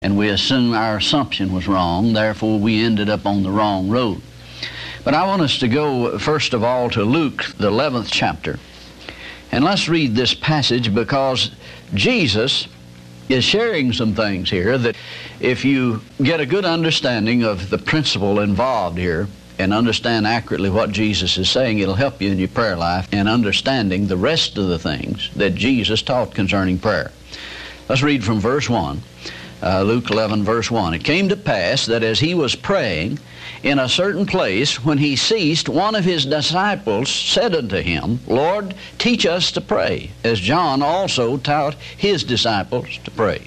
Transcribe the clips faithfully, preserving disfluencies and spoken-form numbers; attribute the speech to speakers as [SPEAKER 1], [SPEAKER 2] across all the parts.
[SPEAKER 1] and we assume our assumption was wrong, therefore we ended up on the wrong road. But I want us to go first of all to Luke, the eleventh chapter. And let's read this passage, because Jesus is sharing some things here that if you get a good understanding of the principle involved here and understand accurately what Jesus is saying, it'll help you in your prayer life in understanding the rest of the things that Jesus taught concerning prayer. Let's read from verse one. Uh, Luke eleven, verse one. It came to pass that as he was praying in a certain place, when he ceased, one of his disciples said unto him, Lord, teach us to pray, as John also taught his disciples to pray.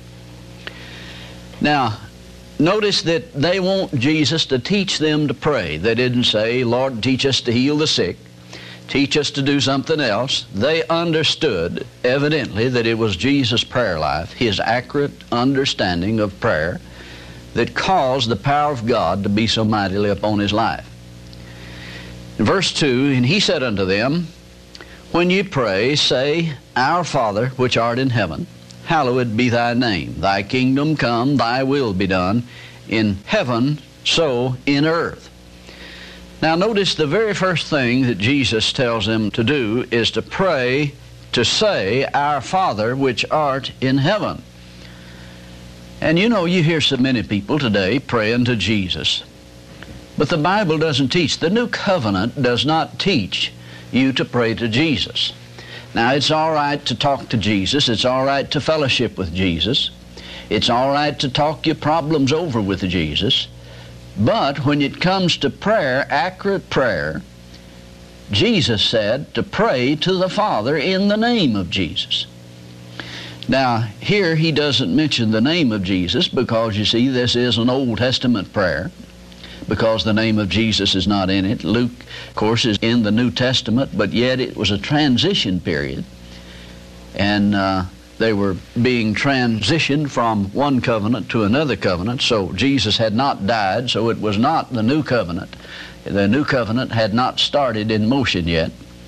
[SPEAKER 1] Now, notice that they want Jesus to teach them to pray. They didn't say, Lord, teach us to heal the sick, teach us to do something else. They understood, evidently, that it was Jesus' prayer life, his accurate understanding of prayer, that caused the power of God to be so mightily upon his life. In verse two, and he said unto them, When ye pray, say, Our Father, which art in heaven, hallowed be thy name. Thy kingdom come, thy will be done, in heaven, so in earth. Now notice the very first thing that Jesus tells them to do is to pray, to say, Our Father, which art in heaven. And you know, you hear so many people today praying to Jesus. But the Bible doesn't teach. The New Covenant does not teach you to pray to Jesus. Now, it's all right to talk to Jesus. It's all right to fellowship with Jesus. It's all right to talk your problems over with Jesus. But when it comes to prayer, accurate prayer, Jesus said to pray to the Father in the name of Jesus. Now, here he doesn't mention the name of Jesus because, you see, this is an Old Testament prayer because the name of Jesus is not in it. Luke, of course, is in the New Testament, but yet it was a transition period. And uh, they were being transitioned from one covenant to another covenant, so Jesus had not died, so it was not the New Covenant. The New Covenant had not started in motion yet.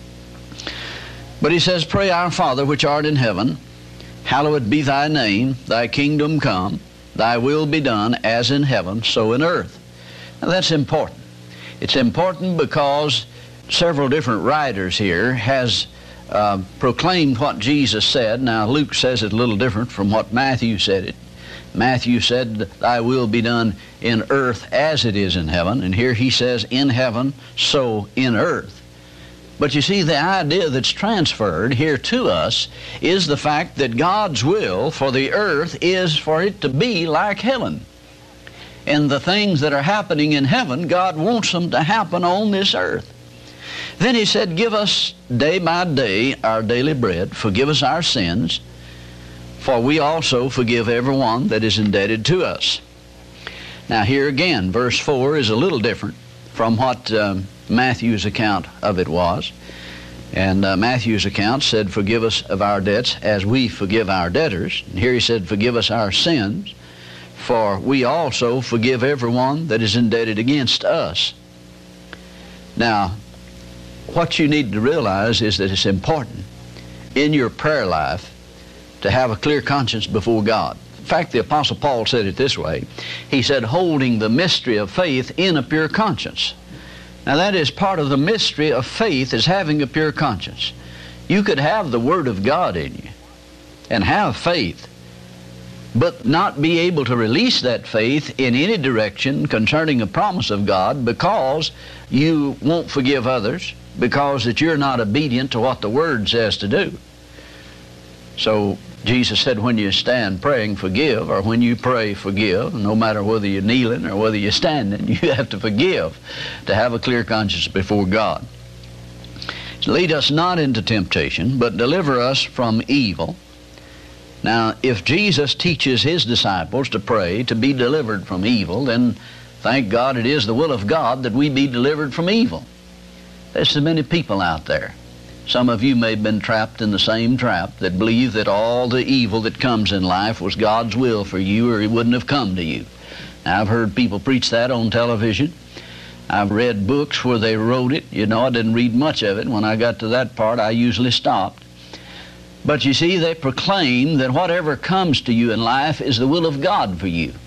[SPEAKER 1] But he says, Pray, Our Father, which art in heaven, hallowed be thy name, thy kingdom come, thy will be done as in heaven, so in earth. Now that's important. It's important because several different writers here has uh, proclaimed what Jesus said. Now Luke says it a little different from what Matthew said it. Matthew said, Thy will be done in earth as it is in heaven, and here he says, in heaven, so in earth. But you see, the idea that's transferred here to us is the fact that God's will for the earth is for it to be like heaven. And the things that are happening in heaven, God wants them to happen on this earth. Then he said, Give us day by day our daily bread, forgive us our sins, for we also forgive everyone that is indebted to us. Now here again, verse four is a little different from what um, Matthew's account of it was. And uh, Matthew's account said, Forgive us of our debts as we forgive our debtors. And here he said, Forgive us our sins, for we also forgive everyone that is indebted against us. Now, what you need to realize is that it's important in your prayer life to have a clear conscience before God. In fact, the Apostle Paul said it this way. He said, holding the mystery of faith in a pure conscience. Now that is part of the mystery of faith, is having a pure conscience. You could have the Word of God in you and have faith, but not be able to release that faith in any direction concerning a promise of God because you won't forgive others, because that you're not obedient to what the Word says to do. So Jesus said, when you stand praying, forgive, or when you pray, forgive. No matter whether you're kneeling or whether you're standing, you have to forgive to have a clear conscience before God. Lead us not into temptation, but deliver us from evil. Now, if Jesus teaches his disciples to pray to be delivered from evil, then thank God it is the will of God that we be delivered from evil. There's so many people out there. Some of you may have been trapped in the same trap, that believe that all the evil that comes in life was God's will for you, or He wouldn't have come to you. Now, I've heard people preach that on television. I've read books where they wrote it. You know, I didn't read much of it. When I got to that part, I usually stopped. But you see, they proclaim that whatever comes to you in life is the will of God for you.